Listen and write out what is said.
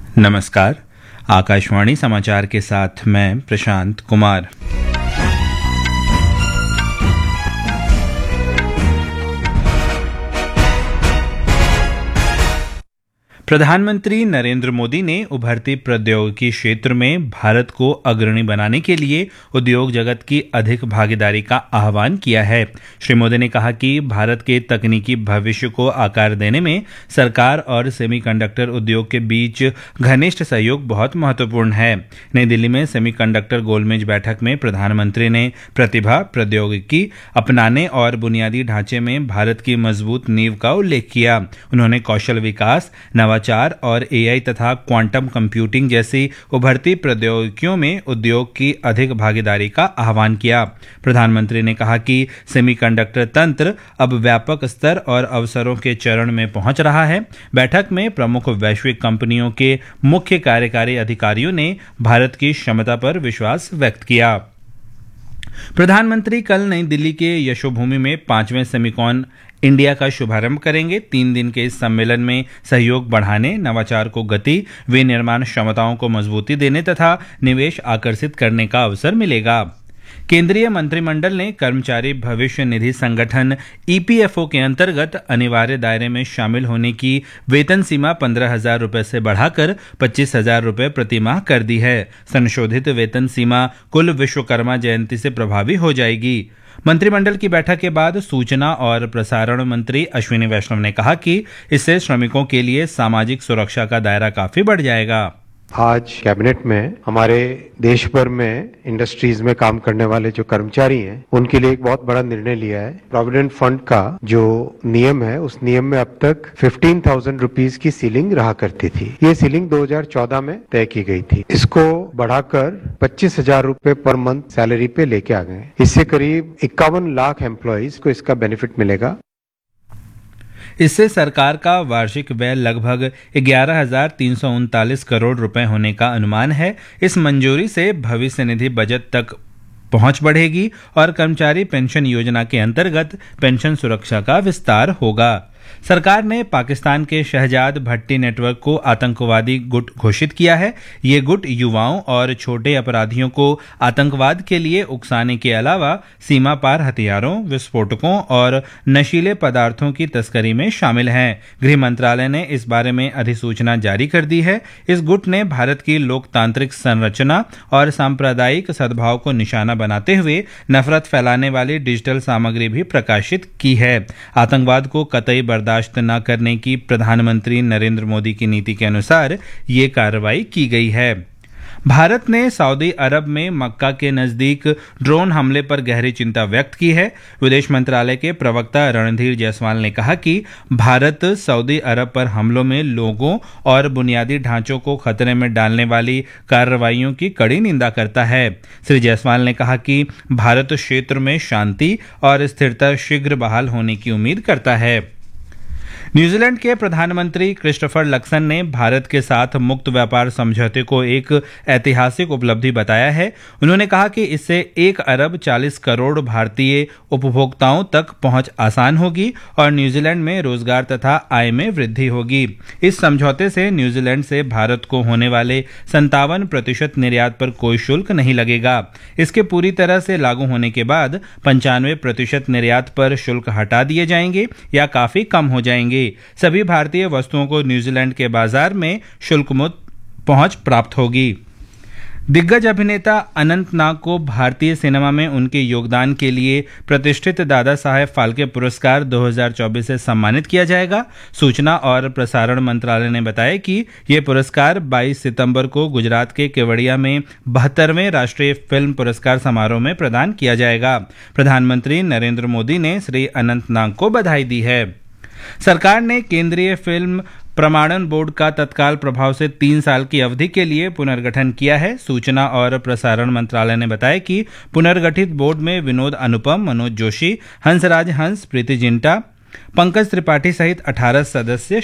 नमस्कार। आकाशवाणी समाचार के साथ मैं प्रशांत कुमार। प्रधानमंत्री नरेंद्र मोदी ने उभरती प्रौद्योगिकी क्षेत्र में भारत को अग्रणी बनाने के लिए उद्योग जगत की अधिक भागीदारी का आह्वान किया है। श्री मोदी ने कहा कि भारत के तकनीकी भविष्य को आकार देने में सरकार और सेमीकंडक्टर उद्योग के बीच घनिष्ठ सहयोग बहुत महत्वपूर्ण है। नई दिल्ली में सेमीकंडक्टर गोलमेज बैठक में प्रधानमंत्री ने प्रतिभा, प्रौद्योगिकी अपनाने और बुनियादी ढांचे में भारत की मजबूत नींव का उल्लेख किया। उन्होंने कौशल विकास, नवाचार और एआई तथा क्वांटम कंप्यूटिंग जैसी उभरती प्रौद्योगिकियों में उद्योग की अधिक भागीदारी का आह्वान किया। प्रधानमंत्री ने कहा कि सेमीकंडक्टर तंत्र अब व्यापक स्तर और अवसरों के चरण में पहुंच रहा है। बैठक में प्रमुख वैश्विक कंपनियों के मुख्य कार्यकारी अधिकारियों ने भारत की क्षमता पर विश्वास व्यक्त किया। प्रधानमंत्री कल नई दिल्ली के यशोभूमि में 5वें सेमिकॉन इंडिया का शुभारंभ करेंगे। 3 दिन के इस सम्मेलन में सहयोग बढ़ाने, नवाचार को गति, विनिर्माण क्षमताओं को मजबूती देने तथा निवेश आकर्षित करने का अवसर मिलेगा। केंद्रीय मंत्रिमंडल ने कर्मचारी भविष्य निधि संगठन ईपीएफओ के अंतर्गत अनिवार्य दायरे में शामिल होने की वेतन सीमा 15,000 रुपये से बढ़ाकर 25,000 रुपये प्रतिमाह कर दी है। संशोधित वेतन सीमा कुल विश्वकर्मा जयंती से प्रभावी हो जाएगी। मंत्रिमंडल की बैठक के बाद सूचना और प्रसारण मंत्री अश्विनी वैष्णव ने कहा कि इससे श्रमिकों के लिए सामाजिक सुरक्षा का दायरा काफी बढ़ जाएगा। आज कैबिनेट में हमारे देश भर में इंडस्ट्रीज में काम करने वाले जो कर्मचारी हैं उनके लिए एक बहुत बड़ा निर्णय लिया है। प्रोविडेंट फंड का जो नियम है उस नियम में अब तक 15,000 रुपीज की सीलिंग रहा करती थी। ये सीलिंग 2014 में तय की गई थी। इसको बढ़ाकर 25,000 रुपए पर मंथ सैलरी पे लेके आ गए। इससे करीब 51 लाख एम्प्लॉइज को इसका बेनिफिट मिलेगा। इससे सरकार का वार्षिक व्यय लगभग 11,339 करोड़ रुपए होने का अनुमान है। इस मंजूरी से भविष्य निधि बजट तक पहुंच बढ़ेगी और कर्मचारी पेंशन योजना के अंतर्गत पेंशन सुरक्षा का विस्तार होगा। सरकार ने पाकिस्तान के शहजाद भट्टी नेटवर्क को आतंकवादी गुट घोषित किया है। ये गुट युवाओं और छोटे अपराधियों को आतंकवाद के लिए उकसाने के अलावा सीमा पार हथियारों, विस्फोटकों और नशीले पदार्थों की तस्करी में शामिल हैं। गृह मंत्रालय ने इस बारे में अधिसूचना जारी कर दी है। इस गुट ने भारत की लोकतांत्रिक संरचना और सांप्रदायिक सद्भाव को निशाना बनाते हुए नफरत फैलाने वाली डिजिटल सामग्री भी प्रकाशित की है। आतंकवाद को कतई बर्दाश्त न करने की प्रधानमंत्री नरेंद्र मोदी की नीति के अनुसार ये कार्रवाई की गई है। भारत ने सऊदी अरब में मक्का के नजदीक ड्रोन हमले पर गहरी चिंता व्यक्त की है। विदेश मंत्रालय के प्रवक्ता रणधीर जायसवाल ने कहा कि भारत सऊदी अरब पर हमलों में लोगों और बुनियादी ढांचों को खतरे में डालने वाली कार्रवाइयों की कड़ी निंदा करता है। श्री जायसवाल ने कहा कि भारत क्षेत्र में शांति और स्थिरता शीघ्र बहाल होने की उम्मीद करता है। न्यूजीलैंड के प्रधानमंत्री क्रिस्टोफर लक्सन ने भारत के साथ मुक्त व्यापार समझौते को एक ऐतिहासिक उपलब्धि बताया है। उन्होंने कहा कि इससे 1 अरब 40 करोड़ भारतीय उपभोक्ताओं तक पहुंच आसान होगी और न्यूजीलैंड में रोजगार तथा आय में वृद्धि होगी। इस समझौते से न्यूजीलैंड से भारत को होने वाले 57% निर्यात पर कोई शुल्क नहीं लगेगा। इसके पूरी तरह से लागू होने के बाद 95% निर्यात पर शुल्क हटा दिए जाएंगे या काफी कम हो जाएंगे। सभी भारतीय वस्तुओं को न्यूजीलैंड के बाजार में शुल्क मुक्त पहुंच प्राप्त होगी। दिग्गज अभिनेता अनंत नाग को भारतीय सिनेमा में उनके योगदान के लिए प्रतिष्ठित दादा साहेब फाल्के पुरस्कार 2024 से सम्मानित किया जाएगा। सूचना और प्रसारण मंत्रालय ने बताया कि यह पुरस्कार 22 सितंबर को गुजरात के केवड़िया में 72वें राष्ट्रीय फिल्म पुरस्कार समारोह में प्रदान किया जाएगा। प्रधानमंत्री नरेंद्र मोदी ने श्री अनंत नाग को बधाई दी है। सरकार ने केंद्रीय फिल्म प्रमाणन बोर्ड का तत्काल प्रभाव से 3 साल की अवधि के लिए पुनर्गठन किया है। सूचना और प्रसारण मंत्रालय ने बताया कि पुनर्गठित बोर्ड में विनोद अनुपम, मनोज जोशी, हंसराज हंस, प्रीति जिंटा, पंकज त्रिपाठी सहित 18 सदस्य